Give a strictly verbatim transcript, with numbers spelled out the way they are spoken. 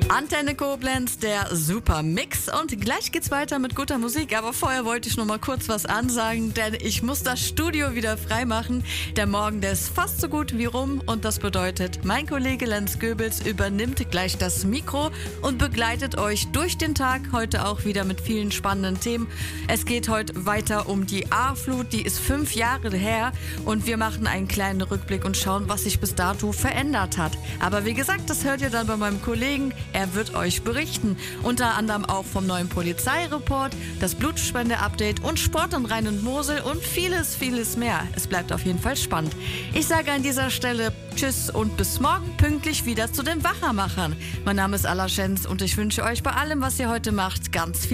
Antenne Koblenz, der Super Mix, und gleich geht's weiter mit guter Musik, aber vorher wollte ich noch mal kurz was ansagen, denn ich muss das Studio wieder freimachen. Der Morgen, der ist fast so gut wie rum, und das bedeutet, mein Kollege Lenz Goebels übernimmt gleich das Mikro und begleitet euch durch den Tag, heute auch wieder mit vielen spannenden Themen. Es geht heute weiter um die A-Flut, die ist fünf Jahre her, und wir machen einen kleinen Rückblick und schauen, was sich bis dato verändert hat. Aber wie gesagt, das hört ihr dann bei meinem Kollegen. Er wird euch berichten, unter anderem auch vom neuen Polizeireport, das Blutspende-Update und Sport in Rhein und Mosel und vieles, vieles mehr. Es bleibt auf jeden Fall spannend. Ich sage an dieser Stelle Tschüss und bis morgen pünktlich wieder zu den Wachermachern. Mein Name ist Alla Schenz und ich wünsche euch bei allem, was ihr heute macht, ganz viel